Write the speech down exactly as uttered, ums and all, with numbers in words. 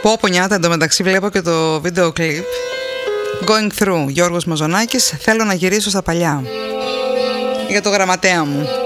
Πω πω νιάτα, εντωμεταξύ βλέπω και το βίντεο κλιπ. Going through, Γιώργος Μαζονάκης, θέλω να γυρίσω στα παλιά. Για το γραμματέα μου.